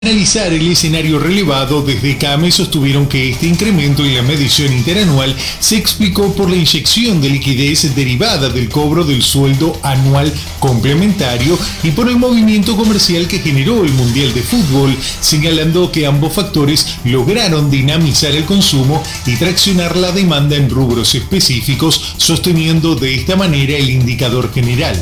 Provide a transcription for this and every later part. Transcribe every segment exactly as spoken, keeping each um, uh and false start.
Analizar el escenario relevado, desde CAME sostuvieron que este incremento en la medición interanual se explicó por la inyección de liquidez derivada del cobro del sueldo anual complementario y por el movimiento comercial que generó el Mundial de Fútbol, señalando que ambos factores lograron dinamizar el consumo y traccionar la demanda en rubros específicos, sosteniendo de esta manera el indicador general.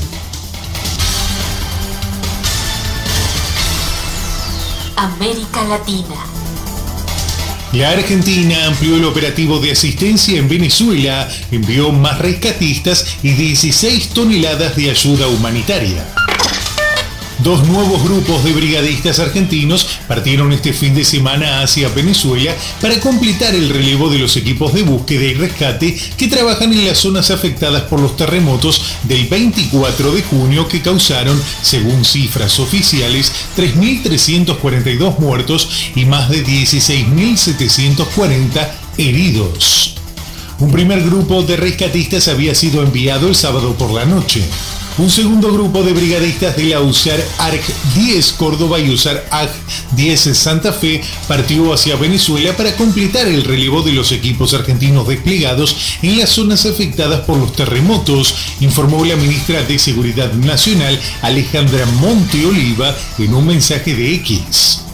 América Latina. La Argentina amplió el operativo de asistencia en Venezuela, envió más rescatistas y dieciséis toneladas de ayuda humanitaria. Dos nuevos grupos de brigadistas argentinos partieron este fin de semana hacia Venezuela para completar el relevo de los equipos de búsqueda y rescate que trabajan en las zonas afectadas por los terremotos del veinticuatro de junio que causaron, según cifras oficiales, tres mil trescientos cuarenta y dos muertos y más de dieciséis mil setecientos cuarenta heridos. Un primer grupo de rescatistas había sido enviado el sábado por la noche. Un segundo grupo de brigadistas de la USAR A R C diez Córdoba y USAR A G diez Santa Fe partió hacia Venezuela para completar el relevo de los equipos argentinos desplegados en las zonas afectadas por los terremotos, informó la ministra de Seguridad Nacional Alejandra Monteoliva en un mensaje de X.